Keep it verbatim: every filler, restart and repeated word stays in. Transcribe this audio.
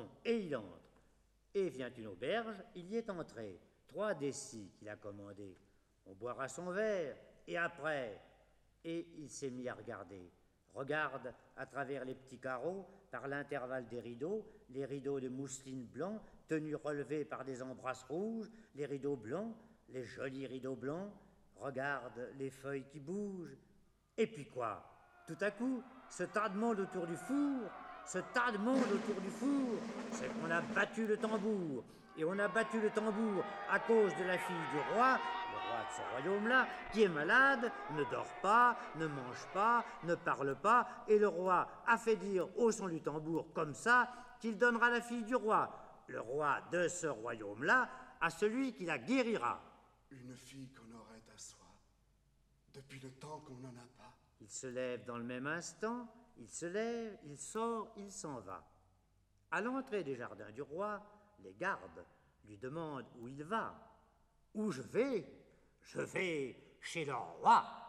maison, et il entre. Et vient une auberge, il y est entré. Trois décis qu'il a commandés. On boira son verre, et après... Et il s'est mis à regarder. Regarde à travers les petits carreaux, par l'intervalle des rideaux, les rideaux de mousseline blanc, tenus relevés par des embrasses rouges, les rideaux blancs, les jolis rideaux blancs. Regarde les feuilles qui bougent. Et puis quoi? Tout à coup, ce tas de monde autour du four, ce tas de monde autour du four, c'est qu'on a battu le tambour. Et on a battu le tambour à cause de la fille du roi, le roi de ce royaume-là, qui est malade, ne dort pas, ne mange pas, ne parle pas, et le roi a fait dire au son du tambour comme ça qu'il donnera la fille du roi, le roi de ce royaume-là, à celui qui la guérira. Une fille qu'on aurait à soi, depuis le temps qu'on n'en a pas. Il se lève dans le même instant, il se lève, il sort, il s'en va. À l'entrée des jardins du roi, les gardes lui demandent où il va. Où je vais? Je vais chez le roi.